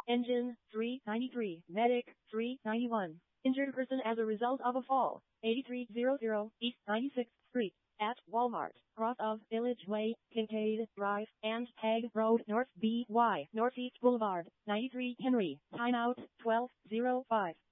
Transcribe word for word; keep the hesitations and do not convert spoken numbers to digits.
Engine, three ninety-three. Medic, three ninety-one. Injured person as a result of a fall, eighty-three hundred East ninety-sixth Street, at Walmart, cross of Village Way, Kincaid Drive, and Hague Road North B Y, Northeast Boulevard, ninety-three Henry. Timeout, twelve oh five.